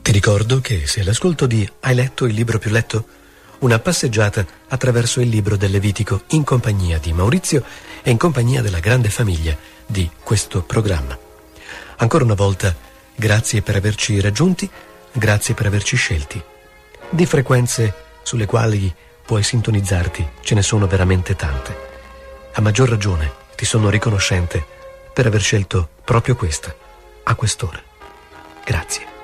Ti ricordo che sei all'ascolto di Hai letto il libro più letto? Una passeggiata attraverso il libro del Levitico in compagnia di Maurizio e in compagnia della grande famiglia di questo programma. Ancora una volta, grazie per averci raggiunti, grazie per averci scelti. Di frequenze sulle quali puoi sintonizzarti ce ne sono veramente tante. A maggior ragione ti sono riconoscente per aver scelto proprio questa, a quest'ora. Grazie.